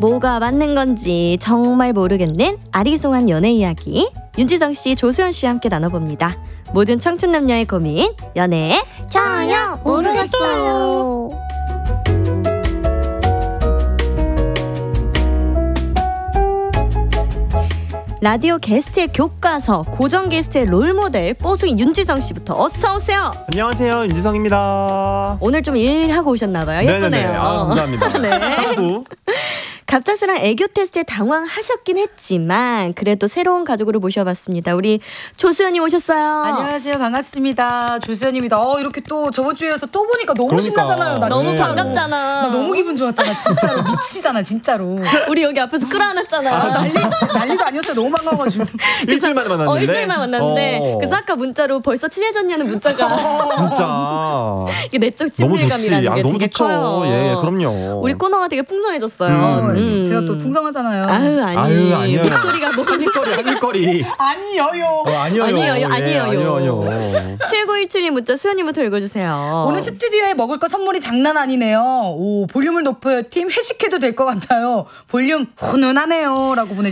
뭐가 맞는 건지 정말 모르겠는 아리송한 연애 이야기 윤지성 씨, 조수연 씨와 함께 나눠봅니다. 모든 청춘 남녀의 고민 연애 전혀 모르겠어요. 라디오 게스트의 교과서, 고정 게스트의 롤모델 뽀송이 윤지성 씨부터 어서 오세요. 안녕하세요, 윤지성입니다. 오늘 좀 일하고 오셨나봐요. 예쁘네요. 네네네. 감사합니다. 네. 자꾸. 갑작스런 애교 테스트에 당황하셨긴 했지만 그래도 새로운 가족으로 모셔봤습니다. 우리 조수연님 오셨어요. 안녕하세요. 반갑습니다. 조수연입니다. 이렇게 또 저번 주에 이어서 또 보니까 너무 그러니까. 신나잖아요. 나 너무 진짜로. 반갑잖아. 나 너무 기분 좋았잖아. 진짜로 미치잖아. 진짜로. 우리 여기 앞에서 끌어안았잖아. 난리도 아니었어요. 너무 반가워가지고. 일주일 만에 만났는데. 일주일만 만났는데 그래서 아까 문자로 벌써 친해졌냐는 문자가 진짜. 이게 내적 너무 좋지. 친밀감이라는 게 너무 되게 좋죠. 커요. 예, 그럼요. 우리 코너가 되게 풍성해졌어요. 제가 또 풍성하잖아요. 아니에요. 목소리가 뭐 한입거리. 아니에요. 아니에요. 7917님 문자 수연님부터 읽어주세요. 오늘 스튜디오에 먹을 거 선물이 장난 아니네요. 오, 볼륨을 높여요 팀 회식해도 될 것 같아요. 볼륨 훈훈하네요 라고 보내주셨어요.